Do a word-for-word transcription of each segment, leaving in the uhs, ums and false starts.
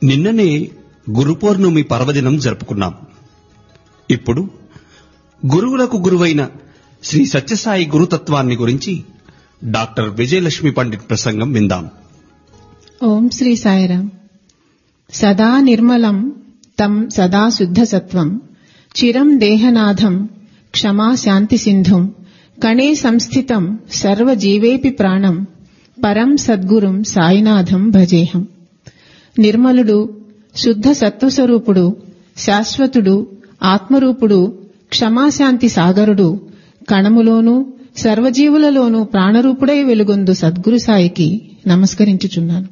నిన్ననే గురు పౌర్ణమి పర్వదినం జరుపుకున్నాం. ఇప్పుడు గురువులకు గురువైన శ్రీ సత్యసాయి గురుతత్వాన్ని గురించి డాక్టర్ విజయలక్ష్మి పండిట్ ప్రసంగం విందాం. ఓం శ్రీ సాయిరాం. సదా నిర్మలం తం సదా శుద్ధ సత్వం చిరం దేహనాథం క్షమా శాంతి సింధుం కణే సంస్థితం సర్వజీవేపి ప్రాణం పరం సద్గురుం సాయినాథం భజేహం. నిర్మలుడు, శుద్ధ సత్వస్వరూపుడు, శాశ్వతుడు, ఆత్మరూపుడు, క్షమాశాంతి సాగరుడు, కణములోనూ సర్వజీవులలోనూ ప్రాణరూపుడై వెలుగొందు సద్గురు సాయికి నమస్కరించుచున్నాను.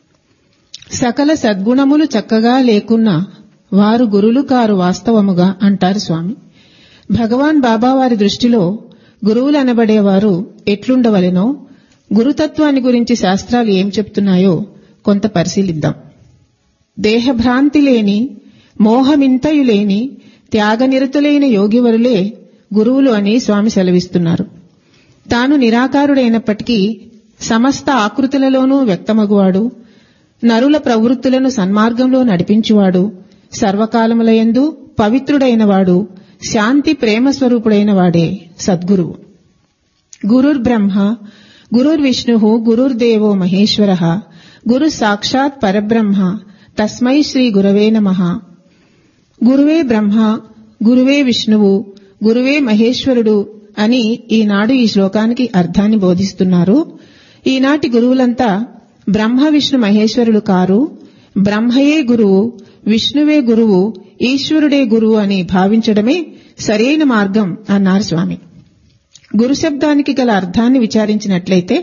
సకల సద్గుణములు చక్కగా లేకున్నా వారు గురులు కారు వాస్తవముగా అంటారు స్వామి. భగవాన్ బాబావారి దృష్టిలో గురువులనబడేవారు ఎట్లుండవలెనో, గురుతత్వాన్ని గురించి శాస్త్రాలు ఏం చెప్తున్నాయో కొంత పరిశీలిద్దాం. దేహభ్రాంతి లేని, మోహమింతయు లేని, త్యాగనిరతులైన యోగివరులే గురువులు అని స్వామి సెలవిస్తున్నారు. తాను నిరాకారుడైనప్పటికీ సమస్త ఆకృతులలోనూ వ్యక్తమగువాడు, నరుల ప్రవృత్తులను సన్మార్గంలో నడిపించువాడు, సర్వకాలములయందు పవిత్రుడైనవాడు, శాంతి ప్రేమ స్వరూపుడైన వాడే సద్గురువు. గురుర్బ్రహ్మ గురుర్విష్ణు గురుర్దేవో మహేశ్వర గురు సాక్షాత్ పరబ్రహ్మ తస్మై శ్రీ గురవే నమః. గురువే బ్రహ్మ, గురువే విష్ణువు, గురువే మహేశ్వరుడు అని ఈనాడు ఈ శ్లోకానికి అర్థాన్ని బోధిస్తున్నారు. ఈనాటి గురువులంతా బ్రహ్మ విష్ణు మహేశ్వరులు కారు, బ్రహ్మయే గురువు, విష్ణువే గురువు, ఈశ్వరుడే గురువు అని భావించడమే సరైన మార్గం అన్నారు స్వామి. గురు శబ్దానికి గల అర్థాన్ని విచారించినట్లయితే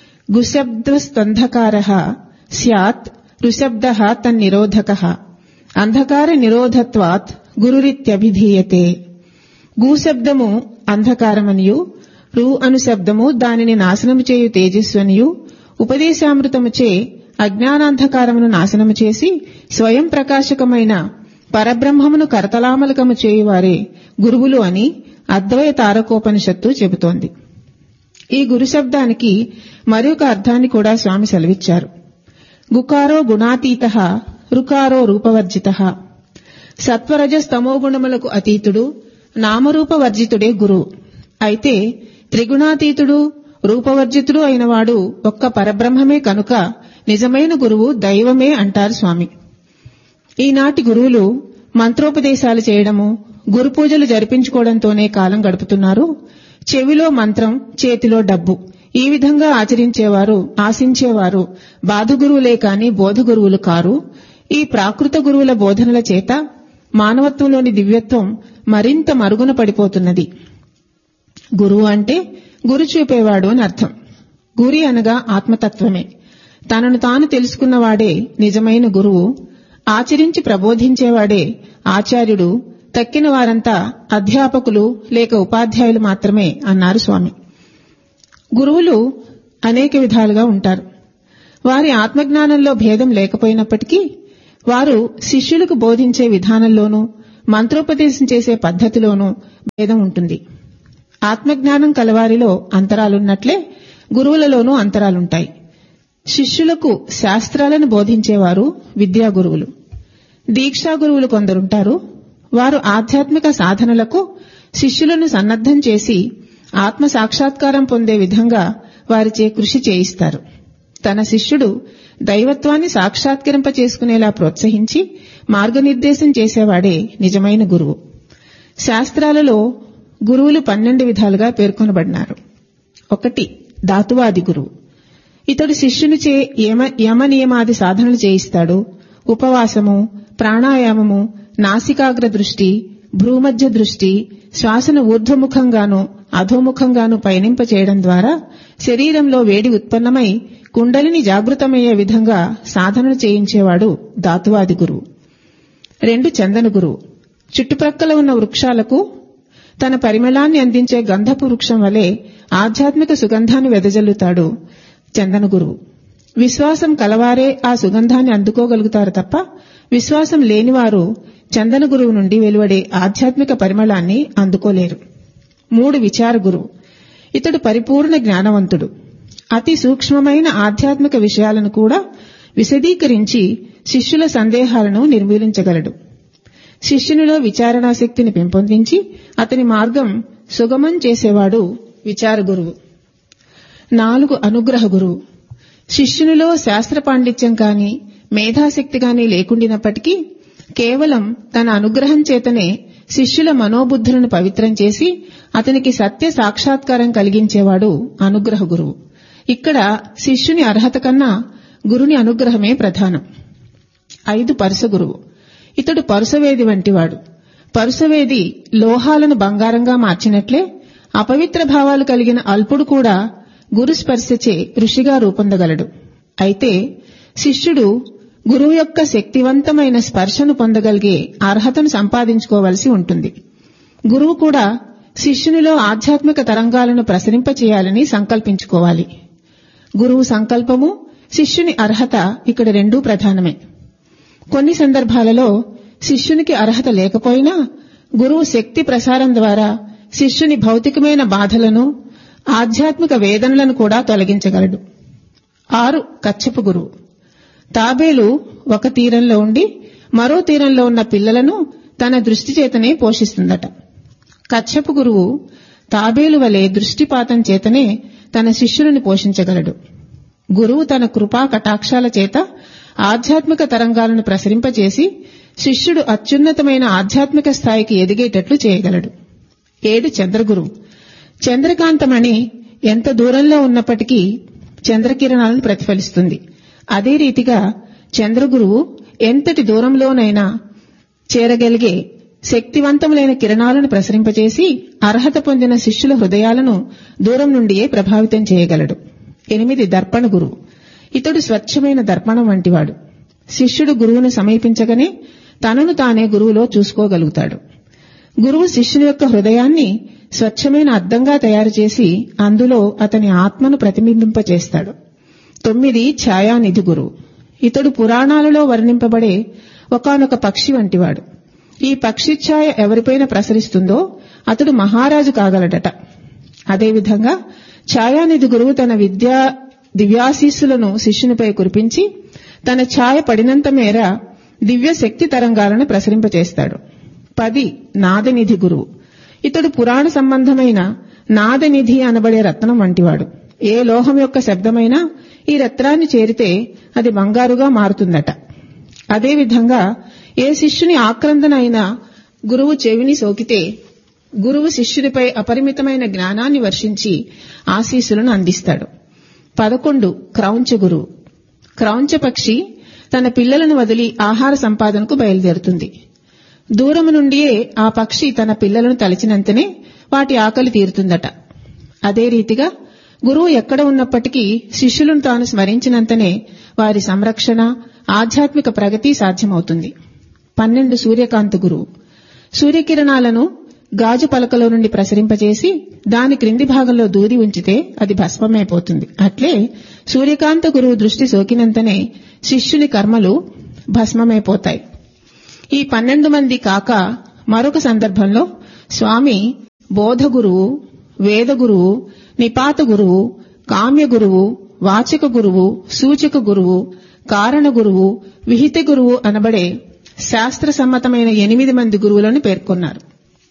గుశబ్దస్తంధకారః స్యాత్ ఋశబ్దః తన్నిరోధకః అంధకార నిరోధత్వాత్ గురురిత్యభిధీయతే. గూశబ్దము అంధకారమనియు, రు అను శబ్దము దానిని నాశనము చేయు తేజస్సు అనియు, ఉపదేశామృతముచే అజ్ఞానాంధకారమును నాశనము చేసి స్వయం ప్రకాశకమైన పరబ్రహ్మమును కరతలామలకము చేయువారే గురువులు అని అద్వయ తారకోపనిషత్తు చెబుతోంది. ఈ గురు శబ్దానికి మరొక అర్థాన్ని కూడా స్వామి సెలవిచ్చారు. గుకారో గుణాతీతః రుకారో రూపవర్జితః. సత్వరజస్తమో గుణములకు అతీతుడు, నామరూపవర్జితుడే గురువు. అయితే త్రిగుణాతీతుడు, రూపవర్జితుడు అయినవాడు ఒక్క పరబ్రహ్మమే కనుక నిజమైన గురువు దైవమే అంటారు స్వామి. ఈనాటి గురువులు మంత్రోపదేశాలు చేయడము, గురు పూజలు జరిపించుకోవడంతోనే కాలం గడుపుతున్నారు. చెవిలో మంత్రం, చేతిలో డబ్బు, ఈ విధంగా ఆచరించేవారు, ఆశించేవారు బాధగురువులే కాని బోధగురువులు కారు. ఈ ప్రాకృత గురువుల బోధనల చేత మానవత్వంలోని దివ్యత్వం మరింత మరుగున పడిపోతున్నది. గురువు అంటే గురు చూపేవాడు అని అర్థం. గురి అనగా ఆత్మతత్వమే. తనను తాను తెలుసుకున్నవాడే నిజమైన గురువు. ఆచరించి ప్రబోధించేవాడే ఆచార్యుడు. తక్కిన వారంతా అధ్యాపకులు లేక ఉపాధ్యాయులు మాత్రమే అన్నారు స్వామి. గురువులు అనేక విధాలుగా ఉంటారు. వారి ఆత్మజ్ఞానంలో భేదం లేకపోయినప్పటికీ వారు శిష్యులకు బోధించే విధానంలోనూ మంత్రోపదేశం చేసే పద్ధతిలోనూ భేదం ఉంటుంది. ఆత్మజ్ఞానం కలవారిలో అంతరాలున్నట్లే గురువులలోనూ అంతరాలుంటాయి. శిష్యులకు శాస్త్రాలను బోధించేవారు విద్యా గురువులు. దీక్షా గురువులు కొందరుంటారు. వారు ఆధ్యాత్మిక సాధనలకు శిష్యులను సన్నద్ధం చేసి ఆత్మ సాక్షాత్కారం పొందే విధంగా వారిచే కృషి చేయిస్తారు. తన శిష్యుడు దైవత్వాన్ని సాక్షాత్కరింప చేసుకునేలా ప్రోత్సహించి మార్గనిర్దేశం చేసేవాడే నిజమైన గురువు. శాస్త్రాలలో గురువులు పన్నెండు విధాలుగా పేర్కొనబడినారు. ఒకటి, ధాతువాది గురువు. ఇతడు శిష్యునిచే యమ యమ నియమాది సాధనలు చేయిస్తాడు. ఉపవాసము, ప్రాణాయామము, నాసికాగ్ర దృష్టి, భ్రూమధ్య దృష్టి, శ్వాసను ఊర్ధ్వముఖంగాను అధోముఖంగాను పయనింప చేయడం ద్వారా శరీరంలో వేడి ఉత్పన్నమై కుండలిని జాగృతమయ్యే విధంగా సాధనలు చేయించేవాడు ధాతువాది గురువు. రెండు, చందన గురువు. చుట్టుప్రక్కల ఉన్న వృక్షాలకు తన పరిమళాన్ని అందించే గంధపు వృక్షం వలె ఆధ్యాత్మిక సుగంధాన్ని వెదజల్లుతాడు చందన గురువు. విశ్వాసం కలవారే ఆ సుగంధాన్ని అందుకోగలుగుతారు తప్ప విశ్వాసం లేనివారు చందన గురువు నుండి వెలువడే ఆధ్యాత్మిక పరిమళాన్ని అందుకోలేరు. మూడు, విచార గురువు. ఇతడు పరిపూర్ణ జ్ఞానవంతుడు. అతి సూక్ష్మమైన ఆధ్యాత్మిక విషయాలను కూడా విశదీకరించి శిష్యుల సందేహాలను నిర్మూలించగలడు. శిష్యునిలో విచారణాశక్తిని పెంపొందించి అతని మార్గం సుగమం చేసేవాడు విచార గురువు. నాలుగు అనుగ్రహ గురువు. శిష్యునిలో శాస్త్ర పాండిత్యం కాని మేధాశక్తి గాని లేకుండినప్పటికీ కేవలం తన అనుగ్రహం చేతనే శిష్యుల మనోబుద్ధులను పవిత్రం చేసి అతనికి సత్య సాక్షాత్కారం కలిగించేవాడు అనుగ్రహ గురువు. ఇక్కడ శిష్యుని అర్హత కన్నా గురుని అనుగ్రహమే ప్రధానం. ఐదు పరుస గురువు. ఇతడు పరుసవేది వంటివాడు. పరుసవేది లోహాలను బంగారంగా మార్చినట్లే అపవిత్ర భావాలు కలిగిన అల్పుడు కూడా గురుస్పర్శచే ఋషిగా రూపొందగలడు. అయితే శిష్యుడు గురువు యొక్క శక్తివంతమైన స్పర్శను పొందగలిగే అర్హతను సంపాదించుకోవలసి ఉంటుంది. గురువు కూడా శిష్యునిలో ఆధ్యాత్మిక తరంగాలను ప్రసరింపచేయాలని సంకల్పించుకోవాలి. గురువు సంకల్పము, శిష్యుని అర్హత ఇక్కడ రెండూ ప్రధానమే. కొన్ని సందర్భాలలో శిష్యునికి అర్హత లేకపోయినా గురువు శక్తి ప్రసారం ద్వారా శిష్యుని భౌతికమైన బాధలను, ఆధ్యాత్మిక వేదనలను కూడా తొలగించగలడు. ఆరు కచ్చపు గురువు. తాబేలు ఒక తీరంలో ఉండి మరో తీరంలో ఉన్న పిల్లలను తన దృష్టి చేతనే పోషిస్తుందట. కచ్చపు గురువు తాబేలు వలె దృష్టిపాతం చేతనే తన శిష్యులను పోషించగలడు. గురువు తన కృపా కటాక్షాల చేత ఆధ్యాత్మిక తరంగాలను ప్రసరింపచేసి శిష్యుడు అత్యున్నతమైన ఆధ్యాత్మిక స్థాయికి ఎదిగేటట్లు చేయగలడు. ఏడు చంద్రగురువు. చంద్రకాంతమణి ఎంత దూరంలో ఉన్నప్పటికీ చంద్రకిరణాలను ప్రతిఫలిస్తుంది. అదే రీతిగా చంద్రగురువు ఎంతటి దూరంలోనైనా చేరగలిగే శక్తివంతములైన కిరణాలను ప్రసరింపచేసి అర్హత పొందిన శిష్యుల హృదయాలను దూరం నుండియే ప్రభావితం చేయగలడు. ఎనిమిది దర్పణ గురువు. ఇతడు స్వచ్ఛమైన దర్పణం వంటివాడు. శిష్యుడు గురువును సమీపించగానే తనను తానే గురువులో చూసుకోగలుగుతాడు. గురువు శిష్యుని యొక్క హృదయాన్ని స్వచ్ఛమైన అద్దంగా తయారు చేసి అందులో అతని ఆత్మను ప్రతిబింబింపచేస్తాడు. తొమ్మిది ఛాయానిధి గురువు. ఇతడు పురాణాలలో వర్ణింపబడే ఒకానొక పక్షి వంటివాడు. ఈ పక్షి ఛాయ ఎవరిపైన ప్రసరిస్తుందో అతడు మహారాజు కాగలడట. అదేవిధంగా ఛాయానిధి గురువు తన విద్యా దివ్యాశీస్సులను శిష్యునిపై కురిపించి తన ఛాయ పడినంత మేర దివ్య శక్తి తరంగాలను ప్రసరింపచేస్తాడు. పది నాదనిధి గురువు. ఇతడు పురాణ సంబంధమైన నాదనిధి అనబడే రత్నం వంటివాడు. ఏ లోహం యొక్క శబ్దమైనా ఈ రత్నాన్ని చేరితే అది బంగారుగా మారుతుందట. అదేవిధంగా ఏ శిష్యుని ఆక్రందన అయినా గురువు చెవిని సోకితే గురువు శిష్యుడిపై అపరిమితమైన జ్ఞానాన్ని వర్షించి ఆశీస్సులను అందిస్తాడు. పదకొండు క్రౌంచ గురువు. క్రౌంచ పక్షి తన పిల్లలను వదిలి ఆహార సంపాదనకు బయలుదేరుతుంది. దూరము నుండియే ఆ పక్షి తన పిల్లలను తలచినంతనే వాటి ఆకలి తీరుతుందట. అదే రీతిగా గురువు ఎక్కడ ఉన్నప్పటికీ శిష్యులను తాను స్మరించినంతనే వారి సంరక్షణ, ఆధ్యాత్మిక ప్రగతి సాధ్యమవుతుంది. పన్నెండు సూర్యకాంత గురువు. సూర్యకిరణాలను గాజు పలకలో నుండి ప్రసరింపజేసి దాని క్రింది భాగంలో దూది ఉంచితే అది భస్మమైపోతుంది. అట్లే సూర్యకాంత గురువు దృష్టి సోకినంతనే శిష్యుని కర్మలు భస్మమైపోతాయి. ఈ పన్నెండు మంది కాక మరొక సందర్భంలో స్వామి బోధ గురువు, వేద గురువు, నిపాత గురువు, కామ్య గురువు, వాచక గురువు, సూచక గురువు, కారణ గురువు, విహిత గురువు అనబడే శాస్త్ర సమ్మతమైన ఎనిమిది మంది గురువులను పేర్కొన్నారు.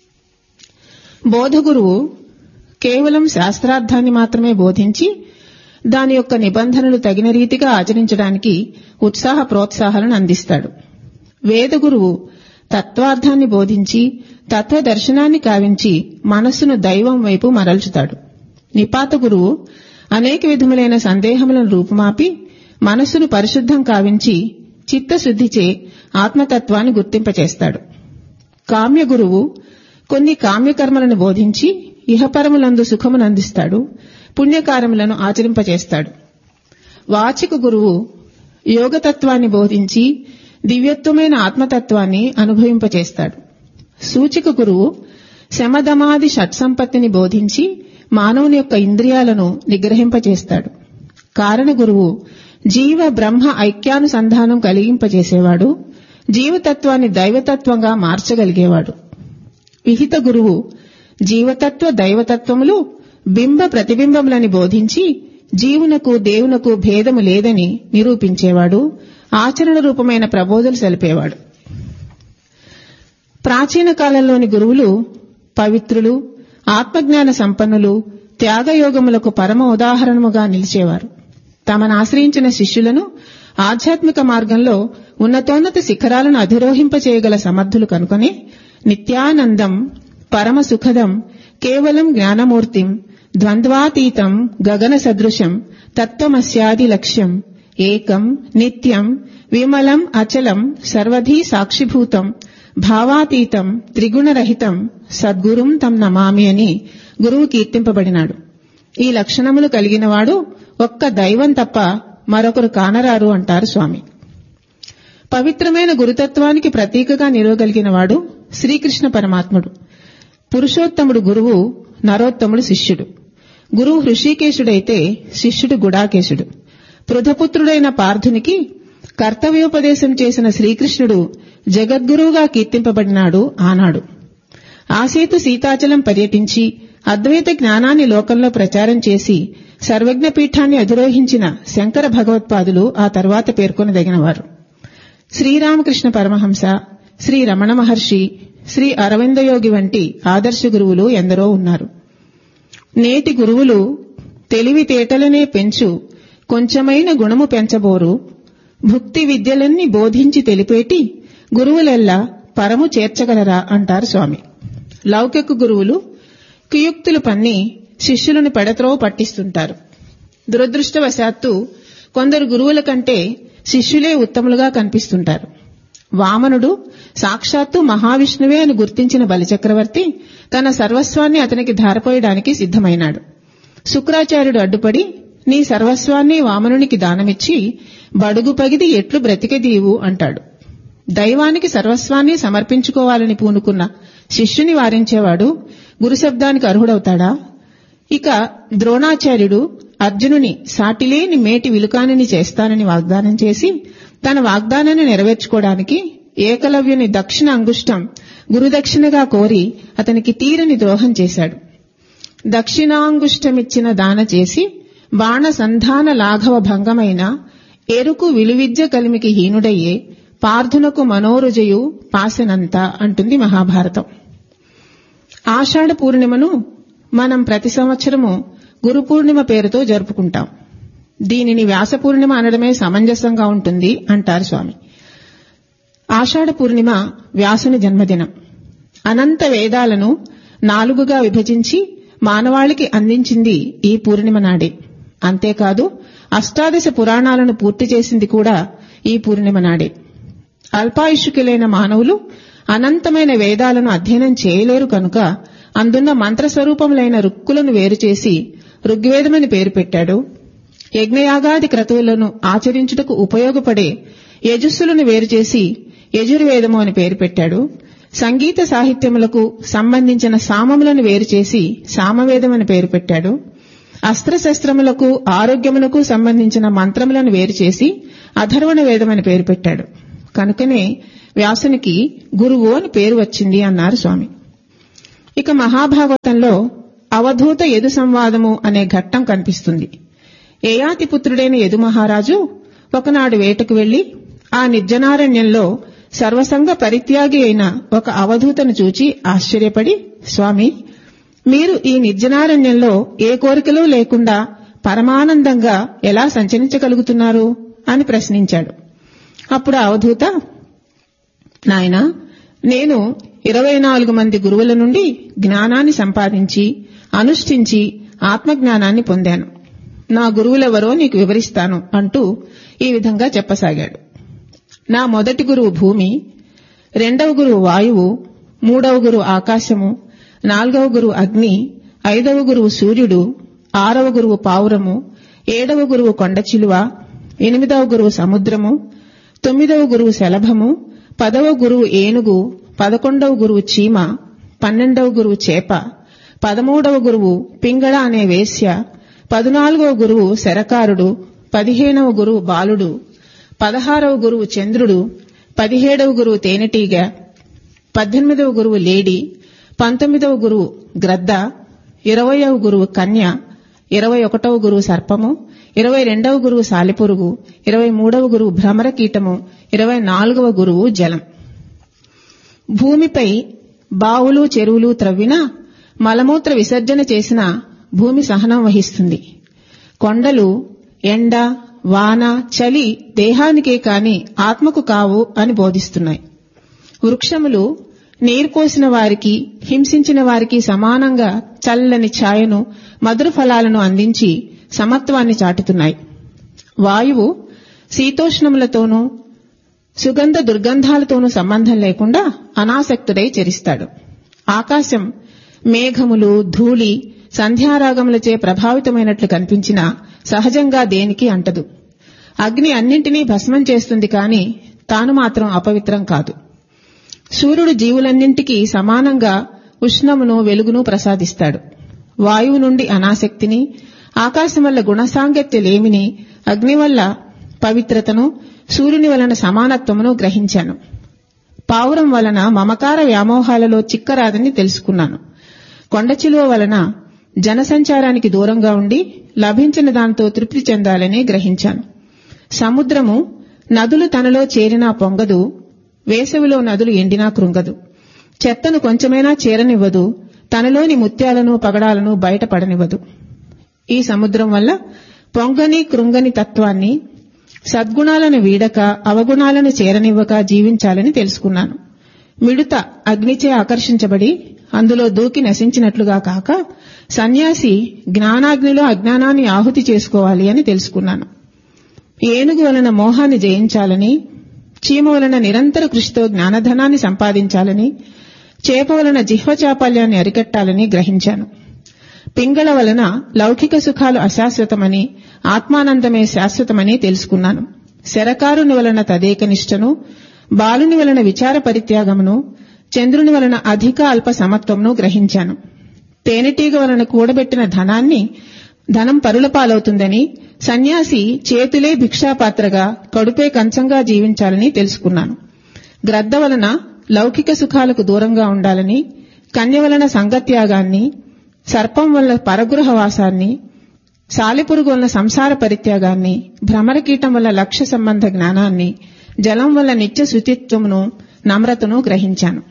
బోధ గురువు కేవలం శాస్త్రార్థాన్ని మాత్రమే బోధించి దాని యొక్క నిబంధనలు తగిన రీతిగా ఆచరించడానికి ఉత్సాహ ప్రోత్సాహాలను అందిస్తాడు. వేద గురువు తత్వార్థాన్ని బోధించి తత్వదర్శనాన్ని కావించి మనస్సును దైవం వైపు మరల్చుతాడు. నిపాత గురువు అనేక విధములైన సందేహములను రూపుమాపి మనస్సును పరిశుద్ధం కావించి చిత్తశుద్ధిచే ఆత్మతత్వాన్ని గుర్తింపచేస్తాడు. కామ్య గురువు కొన్ని కామ్యకర్మలను బోధించి ఇహపరములందు సుఖమునందిస్తాడు, పుణ్యకారములను ఆచరింపచేస్తాడు. వాచిక గురువు యోగతత్వాన్ని బోధించి దివ్యత్వమైన ఆత్మతత్వాన్ని అనుభవింపచేస్తాడు. సూచిక గురువు శమదమాది షట్సంపత్తిని బోధించి మానవుని యొక్క ఇంద్రియాలను నిగ్రహింపచేస్తాడు. కారణ గురువు జీవ బ్రహ్మ ఐక్యానుసంధానం కలిగింపజేసేవాడు, జీవతత్వాన్ని దైవతత్వంగా మార్చగలిగేవాడు. విహిత గురువు జీవతత్వ దైవతత్వములు బింబ ప్రతిబింబములని బోధించి జీవునకు దేవునకు భేదము లేదని నిరూపించేవాడు, ఆచరణ రూపమైన ప్రబోధలు సెలిపేవాడు. ప్రాచీన కాలంలోని గురువులు పవిత్రులు, ఆత్మజ్ఞాన సంపన్నులు, త్యాగయోగములకు పరమ ఉదాహరణముగా నిలిచేవారు. తమను ఆశ్రయించిన శిష్యులను ఆధ్యాత్మిక మార్గంలో ఉన్నతోన్నత శిఖరాలను అధిరోహింపచేయగల సమర్థులు కనుకొని నిత్యానందం, పరమ సుఖదం, కేవలం జ్ఞానమూర్తిం, ద్వంద్వాతీతం, గగన సదృశం, తత్వమస్యాది లక్ష్యం, ఏకం నిత్యం విమలం అచలం సర్వధీ సాక్షిభూతం, భావాతీతం త్రిగుణరహితం, సద్గురుం తం నమామి అని గురువు కీర్తింపబడినాడు. ఈ లక్షణములు కలిగినవాడు ఒక్క దైవం తప్ప మరొకరు కానరారు అంటారు స్వామి. పవిత్రమైన గురుతత్వానికి ప్రతీకగా నిలవగలిగినవాడు శ్రీకృష్ణ పరమాత్ముడు. పురుషోత్తముడు గురువు, నరోత్తముడు శిష్యుడు. గురువు హృషికేశుడైతే శిష్యుడు గుడాకేశుడు. పృథపుత్రుడైన పార్థునికి కర్తవ్యోపదేశం చేసిన శ్రీకృష్ణుడు జగద్గురువుగా కీర్తింపబడినాడు ఆనాడు. ఆసేతు సీతాచలం పర్యటించి అద్వైత జ్ఞానాన్ని లోకంలో ప్రచారం చేసి సర్వజ్ఞ పీఠాన్ని అధిరోహించిన శంకర భగవత్పాదులు ఆ తర్వాత పేర్కొనదగినవారు. శ్రీరామకృష్ణ పరమహంస, శ్రీ రమణ మహర్షి, శ్రీ అరవిందయోగి వంటి ఆదర్శ గురువులు ఎందరో ఉన్నారు. నేటి గురువులు తెలివితేటలనే పెంచు, కొంచెమైన గుణము పెంచబోరు, భుక్తి విద్యలన్నీ బోధించి తెలిపేటి గురువులెల్లా పరము చేర్చగలరా అంటారు స్వామి. లౌకిక గురువులు కుయుక్తులు పన్ని శిష్యులను పెడత్రోవ పట్టిస్తుంటారు. దురదృష్టవశాత్తు కొందరు గురువుల కంటే శిష్యులే ఉత్తములుగా కనిపిస్తుంటారు. వామనుడు సాక్షాత్తు మహావిష్ణువే అని గుర్తించిన బలిచక్రవర్తి తన సర్వస్వాన్ని అతనికి ధారపోయడానికి సిద్ధమైనాడు. శుక్రాచార్యుడు అడ్డుపడి, నీ సర్వస్వాన్ని వామనునికి దానమిచ్చి బడుగు పగిది ఎట్లు బ్రతికెదీవు అంటాడు. దైవానికి సర్వస్వాన్ని సమర్పించుకోవాలని పూనుకున్న శిష్యుని వారించేవాడు గురుశబ్దానికి అర్హుడవుతాడా? ఇక ద్రోణాచార్యుడు అర్జునుని సాటిలేని మేటి విలుకానిని చేస్తానని వాగ్దానం చేసి తన వాగ్దానాన్ని నెరవేర్చుకోవడానికి ఏకలవ్యుని దక్షిణ అంగుష్టం గురుదక్షిణగా కోరి అతనికి తీరని ద్రోహం చేశాడు. దక్షిణాంగుష్టమిచ్చిన దాన చేసి బాణ సంధాన లాఘవ భంగమైన ఎరుకు విలువిద్య కలిమికి హీనుడయ్యే పార్థునకు మనోరుజయు పాసెనంత అంటుంది మహాభారతం. ఆషాఢ పూర్ణిమను మనం ప్రతి సంవత్సరము గురు పూర్ణిమ పేరుతో జరుపుకుంటాం. దీనిని వ్యాస పూర్ణిమ అనడమే సమంజసంగా ఉంటుంది అంటారు స్వామి. ఆషాఢ పూర్ణిమ వ్యాసుని జన్మదినం. అనంత వేదాలను నాలుగుగా విభజించి మానవాళికి అందించింది ఈ పూర్ణిమ నాడే. అంతేకాదు అష్టాదశ పురాణాలను పూర్తి చేసింది కూడా ఈ పూర్ణిమ నాడే. అల్పాయుష్కులైన మానవులు అనంతమైన వేదాలను అధ్యయనం చేయలేరు కనుక అందున్న మంత్రస్వరూపములైన రుక్కులను వేరుచేసి ఋగ్వేదమని పేరు పెట్టాడు. యజ్ఞయాగాది క్రతువులను ఆచరించుటకు ఉపయోగపడే యజస్సులను వేరుచేసి యజుర్వేదము అని పేరు పెట్టాడు. సంగీత సాహిత్యములకు సంబంధించిన సామములను వేరుచేసి సామవేదం అని పేరు పెట్టాడు. అస్త్రశస్త్రములకు ఆరోగ్యములకు సంబంధించిన మంత్రములను వేరుచేసి అథర్వణ వేదం అని పేరు పెట్టాడు. కనుకనే వ్యాసునికి గురువు అని పేరు వచ్చింది అన్నారు స్వామి. ఇక మహాభాగవతంలో అవధూత యదు సంవాదము అనే ఘట్టం కనిపిస్తుంది. యయాతి పుత్రుడైన యదు మహారాజు ఒకనాడు వేటకు వెళ్లి ఆ నిర్జనారణ్యంలో సర్వసంగ పరిత్యాగి అయిన ఒక అవధూతను చూచి ఆశ్చర్యపడి, స్వామి, మీరు ఈ నిర్జనారణ్యంలో ఏ కోరికలు లేకుండా పరమానందంగా ఎలా సంచరించగలుగుతున్నారు అని ప్రశ్నించాడు. అప్పుడు అవధూత, నాయనా, నేను ఇరవై నాలుగు మంది గురువుల నుండి జ్ఞానాన్ని సంపాదించి అనుష్ఠించి ఆత్మజ్ఞానాన్ని పొందాను. నా గురువులెవరో నీకు వివరిస్తాను అంటూ ఈ విధంగా చెప్పసాగాడు. నా మొదటి గురువు భూమి, రెండవ గురువు వాయువు, మూడవ గురువు ఆకాశము, నాలుగవ గురువు అగ్ని, ఐదవ గురువు సూర్యుడు, ఆరవ గురువు పావురము, ఏడవ గురువు కొండచిలువ, ఎనిమిదవ గురువు సముద్రము, తొమ్మిదవ గురువు శలభము, పదవ గురువు ఏనుగు, పదకొండవ గురువు చీమ, పన్నెండవ గురువు చేప, పదమూడవ గురువు పింగళ అనే వేశ్య, పదునాలుగవ గురువు శరకారుడు, పదిహేనవ గురువు బాలుడు, పదహారవ గురువు చంద్రుడు, పదిహేడవ గురువు తేనెటీగ, పద్దెనిమిదవ గురువు లేడి, పంతొమ్మిదవ గురువు గ్రద్ద, ఇరవయవ గురువు కన్య, ఇరవై ఒకటవ గురువు సర్పము, ఇరవై రెండవ గురువు సాలెపురుగు, ఇరవై మూడవ గురువు భ్రమరకీటము, ఇరవై నాలుగవ గురువు జలం. భూమిపై బావులు చెరువులు త్రవ్వినా, మలమూత్ర విసర్జన చేసిన భూమి సహనం వహిస్తుంది. కొండలు ఎండ, వాన, చలి దేహానికే కాని ఆత్మకు కావు అని బోధిస్తున్నాయి. వృక్షములు నీరు పోసిన వారికి, హింసించిన వారికి సమానంగా చల్లని ఛాయను, మధుర ఫలాలను అందించి సమత్వాన్ని చాటుతున్నాయి. వాయువు శీతోష్ణములతోనూ సుగంధ దుర్గంధాలతోనూ సంబంధం లేకుండా అనాసక్తుడై చరిస్తాడు. ఆకాశం మేఘములు, ధూళి, సంధ్యారాగములచే ప్రభావితమైనట్లు కనిపించినా సహజంగా దేనికి అంటదు. అగ్ని అన్నింటినీ భస్మం చేస్తుంది కాని తాను మాత్రం అపవిత్రం కాదు. సూర్యుడు జీవులన్నింటికీ సమానంగా ఉష్ణమును, వెలుగును ప్రసాదిస్తాడు. వాయువు నుండి అనాసక్తిని, ఆకాశం వల్ల గుణసాంగత్యలేమిని, అగ్ని వల్ల పవిత్రతను, సూర్యుని వలన సమానత్వమును గ్రహించాను. పావురం వలన మమకార వ్యామోహాలలో చిక్కరాదని తెలుసుకున్నాను. కొండచిలువ వలన జనసంచారానికి దూరంగా ఉండి లభించిన దాంతో తృప్తి చెందాలని గ్రహించాను. సముద్రము నదులు తనలో చేరినా పొంగదు, వేసవిలో నదులు ఎండినా కృంగదు. చెత్తను కొంచెమైనా చేరనివ్వదు, తనలోని ముత్యాలను పగడాలను బయటపడనివ్వదు. ఈ సముద్రం వల్ల పొంగని కృంగని తత్వాన్ని, సద్గుణాలను వీడక అవగుణాలను చేరనివ్వక జీవించాలని తెలుసుకున్నాను. మిడుత అగ్నిచే ఆకర్షించబడి అందులో దూకి నశించినట్లుగా కాక సన్యాసి జ్ఞానాగ్నిలో అజ్ఞానాన్ని ఆహుతి చేసుకోవాలి అని తెలుసుకున్నాను. ఏనుగు వలన మోహాన్ని జయించాలని, చీమ వలన నిరంతర కృషితో జ్ఞానధనాన్ని సంపాదించాలని, చేప వలన జిహ్వ చాపల్యాన్ని అరికట్టాలని గ్రహించాను. పింగళ వలన లౌకిక సుఖాలు అశాశ్వతమని, ఆత్మానందమే శాశ్వతమని తెలుసుకున్నాను. శరకారుని వలన తదేకనిష్టను, బాలుని వలన విచార పరిత్యాగమును, చంద్రుని వలన అధిక అల్ప సమత్వమును గ్రహించాను. తేనెటీగ వలన కూడబెట్టిన ధనాన్ని ధనం పరుల పాలవుతుందని, సన్యాసి చేతులే భిక్షాపాత్రగా, కడుపే కంచంగా జీవించాలని తెలుసుకున్నాను. గ్రద్ద వలన లౌకిక సుఖాలకు దూరంగా ఉండాలని, కన్య వలన సంగత్యాగాన్ని, సర్పం వల్ల పరగృహవాసాన్ని, సాలెపురుగు వలన సంసార పరిత్యాగాన్ని, భ్రమరకీటం వల్ల లక్ష్య సంబంధ జ్ఞానాన్ని, జలం వల్ల నిత్య శుచిత్వమును, నమ్రతను గ్రహించాను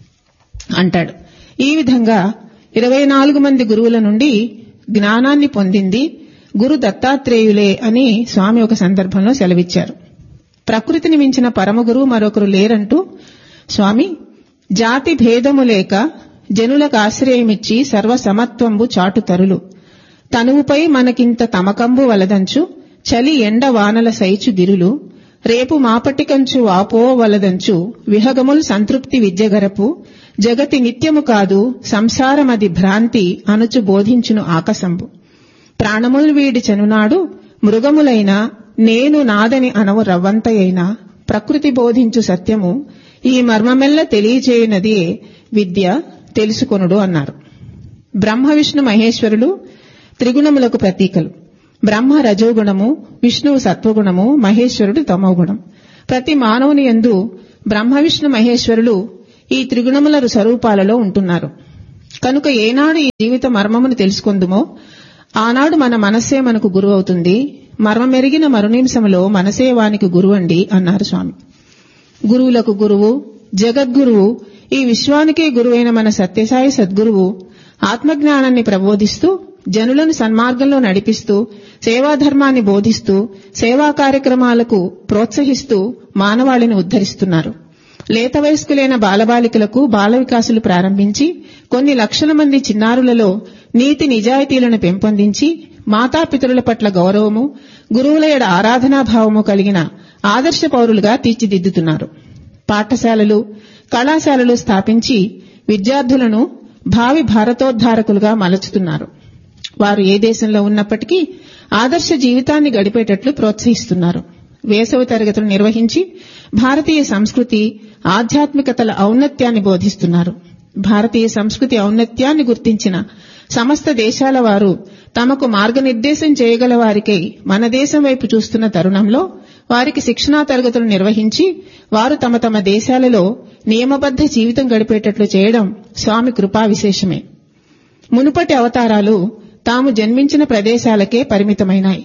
అంటాడు. ఈ విధంగా ఇరవై నాలుగు మంది గురువుల నుండి జ్ఞానాన్ని పొందింది గురు దత్తాత్రేయులే అని స్వామి ఒక సందర్భంలో సెలవిచ్చారు. ప్రకృతిని మించిన పరమగురువు మరొకరు లేరంటూ స్వామి, జాతి భేదము లేక జనులకు ఆశ్రయమిచ్చి సర్వసమత్వంబు చాటు తరులు, తనువుపై మనకింత తమకంబు వలదంచు, చలి ఎండ వానల సైచు గిరులు, రేపు మాపటికంచు వాపో వలదంచు, విహగములు సంతృప్తి విద్యగరపు, జగతి నిత్యము కాదు సంసారమది భ్రాంతి అనుచు బోధించును ఆకసంబు, ప్రాణములు వీడి చనునాడు మృగములైన నేను నాదని అనవు రవ్వంతయైన, ప్రకృతి బోధించు సత్యము ఈ మర్మమెల్ల తెలియచేయునది విద్య తెలుసుకొనుడు అన్నారు. బ్రహ్మ విష్ణు మహేశ్వరులు త్రిగుణములకు ప్రతీకలు. బ్రహ్మ రజోగుణము, విష్ణువు సత్వగుణము, మహేశ్వరుడు తమోగుణం. ప్రతి మానవుని యందు బ్రహ్మ విష్ణు మహేశ్వరులు ఈ త్రిగుణముల స్వరూపాలలో ఉంటున్నారు. కనుక ఏనాడు ఈ జీవిత మర్మమును తెలుసుకొందుమో ఆనాడు మన మనస్సే మనకు గురువు అవుతుంది. మర్మమెరిగిన మరునిమిషములో మనసే వానికి గురువండి అన్నారు స్వామి. గురువులకు గురువు, జగద్గురువు, ఈ విశ్వానికే గురువైన మన సత్యసాయి సద్గురువు ఆత్మజ్ఞానాన్ని ప్రబోధిస్తూ, జనులను సన్మార్గంలో నడిపిస్తూ, సేవాధర్మాన్ని బోధిస్తూ, సేవా కార్యక్రమాలకు ప్రోత్సహిస్తూ మానవాళిని ఉద్ధరిస్తున్నారు. లేత వయస్కులైన బాలబాలికలకు బాల వికాసులు ప్రారంభించి కొన్ని లక్షల మంది చిన్నారులలో నీతి నిజాయితీలను పెంపొందించి మాతాపితరుల పట్ల గౌరవము, గురువుల యెడ ఆరాధనాభావము కలిగిన ఆదర్శ పౌరులుగా తీర్చిదిద్దుతున్నారు. పాఠశాలలు, కళాశాలలు స్థాపించి విద్యార్థులను భావి భారతోద్ధారకులుగా మలచుతున్నారు. వారు ఏ దేశంలో ఉన్నప్పటికీ ఆదర్శ జీవితాన్ని గడిపేటట్లు ప్రోత్సహిస్తున్నారు. వేసవి తరగతులు నిర్వహించి భారతీయ సంస్కృతి, ఆధ్యాత్మికతల ఔన్నత్యాన్ని బోధిస్తున్నారు. భారతీయ సంస్కృతి ఔన్నత్యాన్ని గుర్తించిన సమస్త దేశాల వారు తమకు మార్గనిర్దేశం చేయగల వారికై మన దేశం వైపు చూస్తున్న తరుణంలో వారికి శిక్షణా తరగతులు నిర్వహించి వారు తమ తమ దేశాలలో నియమబద్ధ జీవితం గడిపేటట్లు చేయడం స్వామి కృపా విశేషమే. మునుపటి అవతారాలు తాము జన్మించిన ప్రదేశాలకే పరిమితమైనాయి.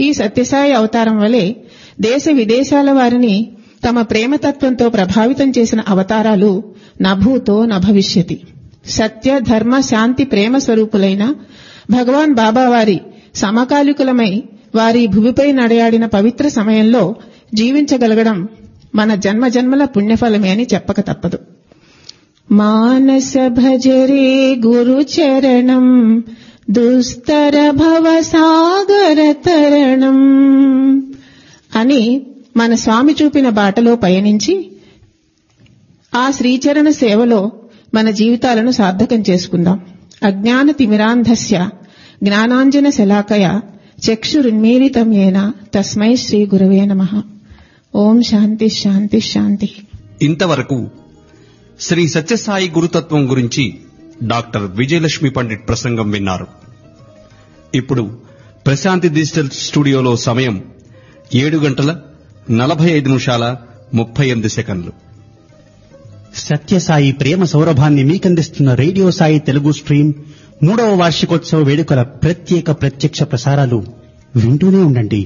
ఈ సత్యసాయి అవతారం వలె దేశ విదేశాల వారిని తమ ప్రేమతత్వంతో ప్రభావితం చేసిన అవతారాలు నభూతో నభవిష్యతి. సత్య ధర్మ శాంతి ప్రేమ స్వరూపులైన భగవాన్ బాబా వారి సమకాలికులమై వారి భూమిపై నడయాడిన పవిత్ర సమయంలో జీవించగలగడం మన జన్మ జన్మల పుణ్యఫలమే అని చెప్పక తప్పదు. మానస భజరే గురు చరణం దుస్తర భవ సాగర తరణం అని మన స్వామి చూపిన బాటలో పయనించి ఆ శ్రీచరణ సేవలో మన జీవితాలను సార్థకం చేసుకుందాం. అజ్ఞాన తిమిరాంధస్య జ్ఞానాంజన శలాకయ చక్షురున్మీలితం యేన తస్మై శ్రీ గురవే నమః. ఓం శాంతి శాంతి శాంతి. ఇంతవరకు శ్రీ సత్యసాయి గురుతత్వం గురించి డాక్టర్ విజయలక్ష్మి పండిట్ ప్రసంగం విన్నారు. ఇప్పుడు ప్రశాంతి డిజిటల్ స్టూడియోలో సమయం ఏడు గంటల నలభై ఐదు నిమిషాల ముప్పై ఎనిమిది సెకండ్లు. సత్యసాయి ప్రేమ సౌరభాన్ని మీకందిస్తున్న రేడియో సాయి తెలుగు స్ట్రీమ్ మూడవ వార్షికోత్సవ వేడుకల ప్రత్యేక ప్రత్యక్ష ప్రసారాలు వింటూనే ఉండండి.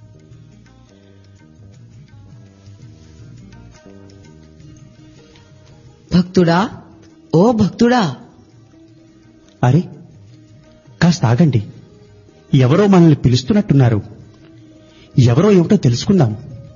భక్తుడా, ఓ భక్తుడా. అరే, కాస్త ఆగండి. ఎవరో మనల్ని పిలుస్తున్నట్టున్నారు. ఎవరో ఏమిటో తెలుసుకుందాం.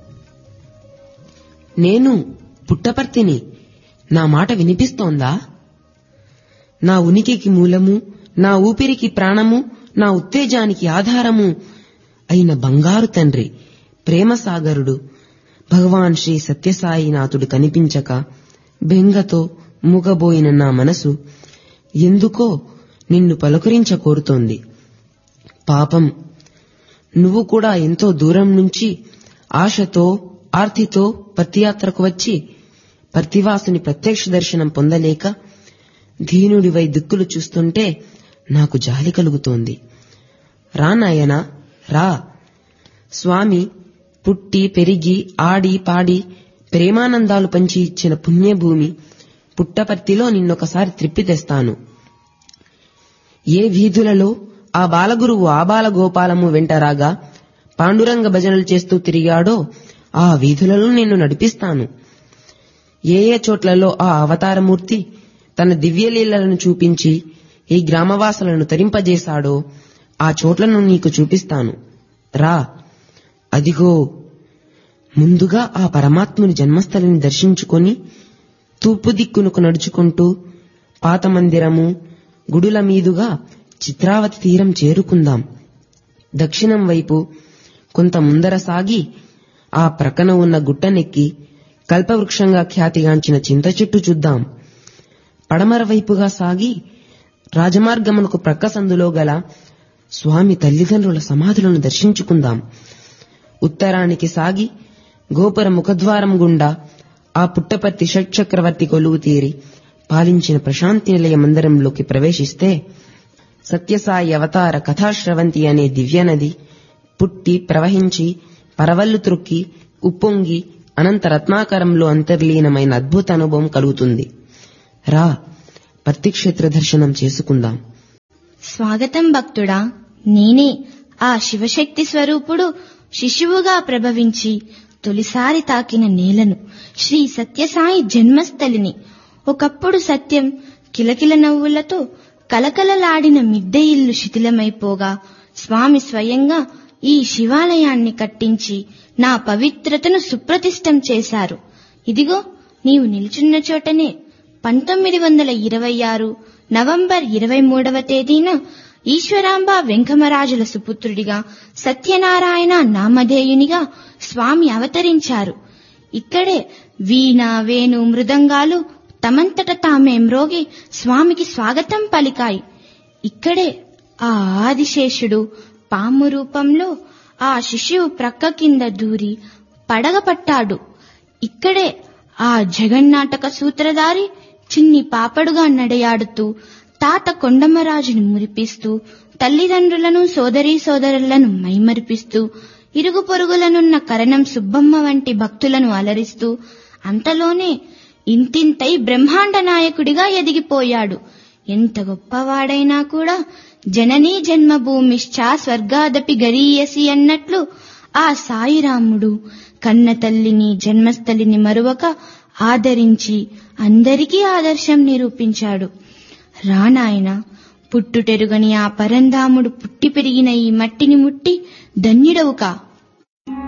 నేను పుట్టపర్తిని. నా మాట వినిపిస్తోందా? నా ఉనికికి మూలము, నా ఊపిరికి ప్రాణము, నా ఉత్తేజానికి ఆధారము అయిన బంగారు తండ్రి ప్రేమసాగరుడు భగవాన్ శ్రీ సత్యసాయినాథుడు కనిపించక బెంగతో మూగబోయిన నా మనసు ఎందుకో నిన్ను పలుకరించ కోరుతోంది. పాపం, నువ్వు కూడా ఎంతో దూరం నుంచి ఆశతో ఆర్తితో పర్తియాత్రకు వచ్చి పర్తివాసుని ప్రత్యక్ష దర్శనం పొందలేక దీనుడివై దిక్కులు చూస్తుంటే నాకు జాలి కలుగుతోంది. రా నాయనా, రా. స్వామి పుట్టి పెరిగి ఆడి పాడి ప్రేమానందాలు పంచి ఇచ్చిన పుణ్యభూమి పుట్టపర్తిలో నిన్నొకసారి త్రిప్పి తెస్తాను. ఏ వీధులలో ఆ బాలగురువు ఆబాల గోపాలము వెంటరాగా పాండురంగ భజనలు చేస్తూ తిరిగాడో ఆ వీధులలో నిన్ను నడిపిస్తాను. ఏ ఏ చోట్లలో ఆ అవతారమూర్తి తన దివ్యలీలలను చూపించి ఈ గ్రామవాసులను తరింపజేశాడో ఆ చోట్లను నీకు చూపిస్తాను. రా. అదిగో ముందుగా ఆ పరమాత్ముని జన్మస్థలిని దర్శించుకొని తూర్పు దిక్కునకు నడుచుకుంటూ పాత మందిరము గుడుల మీదుగా చిత్రావతి తీరం చేరుకుందాం. దక్షిణం వైపు కొంత ముందర సాగి ఆ ప్రక్కన ఉన్న గుట్టనెక్కి కల్పవృక్షంగా ఖ్యాతిగాంచిన చింత చెట్టు చూద్దాం. పడమర వైపుగా సాగి రాజమార్గమునకు ప్రక్క సందులో గల స్వామి తల్లిదండ్రుల సమాధులను దర్శించుకుందాం. ఉత్తరానికి సాగి గోపుర ముఖద్వారం గుండా ఆ పుట్టపర్తి షట్చక్రవర్తి కొలువు తీరి పాలించిన ప్రశాంతి నిలయ మందిరంలోకి ప్రవేశిస్తే సత్యసాయి అవతార కథాశ్రవంతి అనే దివ్యనది పుట్టి ప్రవహించి పరవళ్లు త్రొక్కి ఉప్పొంగి అనంత రత్నాకరంలో అంతర్లీనమైన అద్భుత అనుభవం కలుగుతుంది. రా, పర్తిక్షేత్ర దర్శనం చేసుకుందాం. స్వాగతం భక్తుడా. నేనే ఆ శివశక్తి స్వరూపుడు శిశువుగా ప్రభవించి తొలిసారి తాకిన నేలను, శ్రీ సత్యసాయి జన్మస్థలిని. ఒకప్పుడు సత్యం కిలకిల నవ్వులతో కలకలలాడిన మిద్దె ఇల్లు శిథిలమైపోగా స్వామి స్వయంగా ఈ శివాలయాన్ని కట్టించి నా పవిత్రతను సుప్రతిష్టం చేశారు. ఇదిగో నీవు నిల్చున్న చోటనే పంతొమ్మిది వందల ఇరవై ఆరు నవంబర్ ఇరవై మూడవ తేదీన ఈశ్వరాంబ వెంకమరాజుల సుపుత్రుడిగా సత్యనారాయణ నామధేయునిగా స్వామి అవతరించారు. ఇక్కడే వీణ వేణు మృదంగాలు తమంతట తామే మ్రోగి స్వామికి స్వాగతం పలికాయి. ఇక్కడే ఆ ఆదిశేషుడు పాము రూపంలో ఆ శిశువు ప్రక్క కింద దూరి పడగపట్టాడు. ఇక్కడే ఆ జగన్నాటక సూత్రధారి చిన్ని పాపడుగా నడయాడుతూ తాత కొండమరాజును మురిపిస్తూ తల్లిదండ్రులను సోదరీ సోదరులను మైమరిపిస్తూ ఇరుగు పొరుగులనున్న కరణం సుబ్బమ్మ వంటి భక్తులను అలరిస్తూ అంతలోనే ఇంతింతై బ్రహ్మాండ నాయకుడిగా ఎదిగిపోయాడు. ఎంత గొప్పవాడైనా కూడా జననీ జన్మభూమిశ్చ స్వర్గాదపి గరీయసి అన్నట్లు ఆ సాయిరాముడు కన్న తల్లిని జన్మస్థలిని మరువక ఆదరించి అందరికీ ఆదర్శం నిరూపించాడు. రానాయన, పుట్టుటెరుగని ఆ పరంధాముడు పుట్టి పెరిగిన ఈ మట్టిని ముట్టి ధన్యుడవుకా.